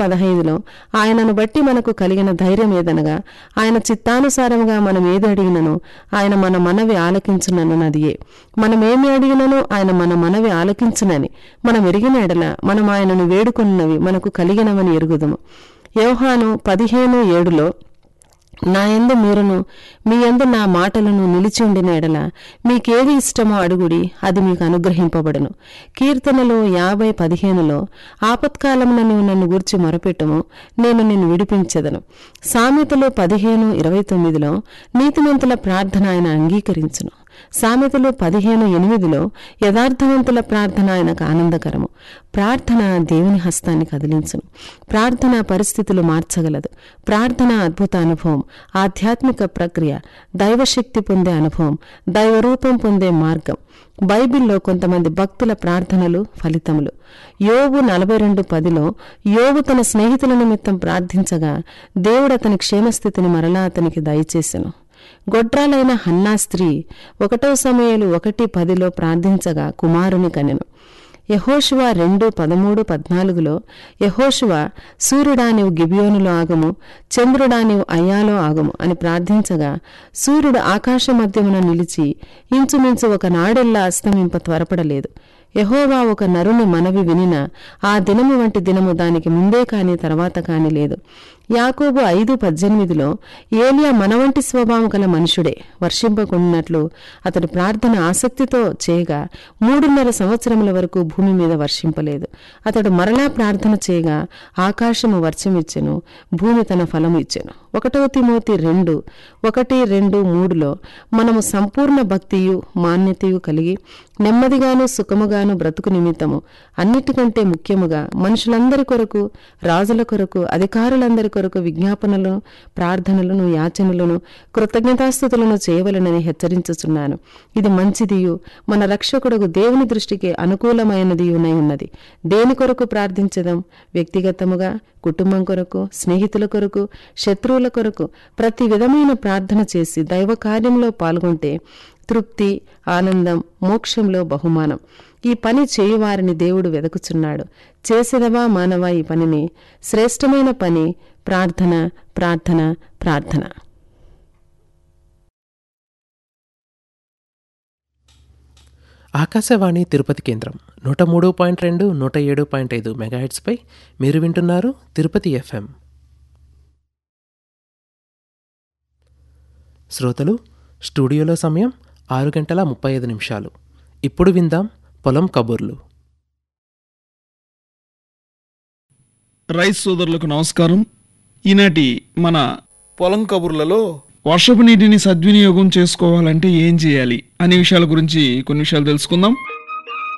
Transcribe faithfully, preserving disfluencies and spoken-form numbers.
పదహైదులో ఆయనను బట్టి మనకు కలిగిన ధైర్యం ఏదనగా ఆయన చిత్తానుసారముగా మనం ఏది అడిగినను ఆయన మన మనవి ఆలకించునన్నదియే. మనమేమి అడిగినను ఆయన మన మనవి ఆలకించునని మనం ఎరిగిన ఎడల మనం ఆయనను వేడుకొన్నవి మనకు కలిగినవని ఎరుగుదుము. యోహాను పదిహేను ఏడులో నా యందు మీరును మీ యందు నా మాటలను నిలిచి ఉండిన ఎడల మీకేది ఇష్టమో అడుగుడి, అది మీకు అనుగ్రహింపబడును. కీర్తనలో యాభై పదిహేనులో ఆపత్కాలమున నీవు నన్ను గూర్చి మొరపెట్టుము, నేను నిన్ను విడిపించెదను. సామెతలు పదిహేను ఇరవై తొమ్మిదిలో నీతిమంతుల ప్రార్థన ఆయన అంగీకరించును. సామెతలు పదిహేను ఎనిమిదిలో యథార్థవంతుల ప్రార్థన ఆయనకు ఆనందకరము. ప్రార్థన దేవుని హస్తాన్ని కదిలించును. ప్రార్థన పరిస్థితులు మార్చగలదు. ప్రార్థన అద్భుత అనుభవం, ఆధ్యాత్మిక ప్రక్రియ, దైవశక్తి పొందే అనుభవం, దైవరూపం పొందే మార్గం. బైబిల్లో కొంతమంది భక్తుల ప్రార్థనలు ఫలితములు. యోబు నలభై రెండు పదిలో యోబు తన స్నేహితుల నిమిత్తం ప్రార్థించగా దేవుడు అతని క్షేమస్థితిని మరలా అతనికి దయచేసెను. గొడ్రాలైన హన్నా స్త్రీ ఒకటో సమూయేలు ఒకటి పదిలో ప్రార్థించగా కుమారుని కనెను. యెహోషువ రెండు పదమూడు పద్నాలుగులో యెహోషువ సూర్యుడా నీవు గిబియోనులో ఆగము, చంద్రుడా నీవు అయ్యాలో ఆగము అని ప్రార్థించగా సూర్యుడు ఆకాశ మధ్యమున నిలిచి ఇంచుమించు ఒక నాడెల్లా అస్తమింప త్వరపడలేదు. యెహోవా ఒక నరుని మనవి వినిన ఆ దినము వంటి దినము దానికి ముందే కాని తర్వాత కాని లేదు. యాకోబు ఐదు పద్దెనిమిదిలో ఏలియా మన వంటి స్వభావం గల మనుషుడే, వర్షింపకుండినట్లు అతడు ప్రార్థన ఆసక్తితో చేయగా మూడున్నర సంవత్సరముల వరకు భూమి మీద వర్షింపలేదు. అతడు మరలా ప్రార్థన చేయగా ఆకాశము వర్షమిచ్చెను, భూమి తన ఫలము ఇచ్చెను. ఒకటవ తిమోతి రెండు ఒకటి రెండు మూడులో మనము సంపూర్ణ భక్తియు మాన్యతయు కలిగి నెమ్మదిగాను సుఖముగాను బ్రతుకు నిమిత్తము అన్నిటికంటే ముఖ్యముగా మనుషులందరి కొరకు, రాజుల కొరకు, అధికారులందరి కొరకు విజ్ఞాపనలను, ప్రార్థనలను, యాచనలను, కృతజ్ఞతాస్తుతులను చేయవలనని హెచ్చరించుచున్నాను. ఇది మంచిదియు మన రక్షకుడగు దేవుని దృష్టికి అనుకూలమైనదియునై ఉన్నది. దేని కొరకు ప్రార్థించదాం? వ్యక్తిగతముగా, కుటుంబం కొరకు, స్నేహితుల కొరకు, శత్రువుల కొరకు ప్రతి విధమైన ప్రార్థన చేసి దైవ కార్యంలో పాల్గొంటే తృప్తి, ఆనందం, మోక్షంలో బహుమానం. ఈ పని చేయువారిని దేవుడు వెదకుచున్నాడు. చేసేదవా మానవా ఈ పనిని? శ్రేష్టమైన పని ప్రార్థన, ప్రార్థన, ప్రార్థన. ఆకాశవాణి తిరుపతి కేంద్రం నూట మూడు పాయింట్ రెండు నూట ఏడు పాయింట్ ఐదు మెగాహెట్స్పై మీరు వింటున్నారు తిరుపతి ఎఫ్ఎం. శ్రోతలు, స్టూడియోలో సమయం ఆరు గంటల ముప్పై ఐదు నిమిషాలు. ఇప్పుడు విందాం పొలం కబుర్లు. రైతు సోదరులకు నమస్కారం. ఈనాటి మన పొలం కబుర్లలో వర్షపు నీటిని సద్వినియోగం చేసుకోవాలంటే ఏం చేయాలి అనే విషయాల గురించి కొన్ని విషయాలు తెలుసుకుందాం.